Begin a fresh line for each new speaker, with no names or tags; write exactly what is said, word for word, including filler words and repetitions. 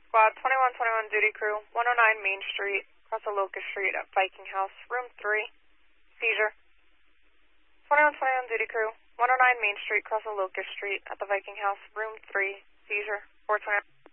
Squad twenty-one twenty-one duty crew, one oh nine Main Street, across the Locust Street at Viking House, room three, seizure. twenty-one twenty-one duty crew, one oh nine Main Street, across the Locust Street at the Viking House, room three, seizure. four twenty.